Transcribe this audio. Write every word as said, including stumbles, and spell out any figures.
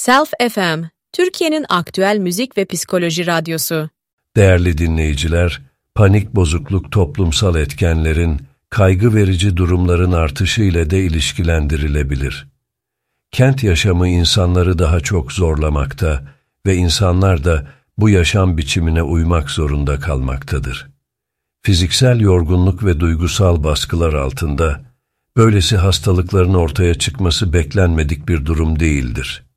Self F M, Türkiye'nin aktüel müzik ve psikoloji radyosu. Değerli dinleyiciler, panik bozukluk toplumsal etkenlerin, kaygı verici durumların artışı ile de ilişkilendirilebilir. Kent yaşamı insanları daha çok zorlamakta ve insanlar da bu yaşam biçimine uymak zorunda kalmaktadır. Fiziksel yorgunluk ve duygusal baskılar altında, böylesi hastalıkların ortaya çıkması beklenmedik bir durum değildir.